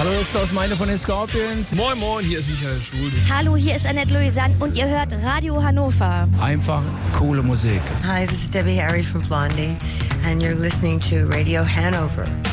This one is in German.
Christos, meine von den Scorpions. Moin Moin, hier ist Michael Schulde. Hallo, hier ist Annette Louisanne und ihr hört Radio Hannover. Einfach coole Musik. Hi, this is Debbie Harry from Blondie and you're listening to Radio Hanover.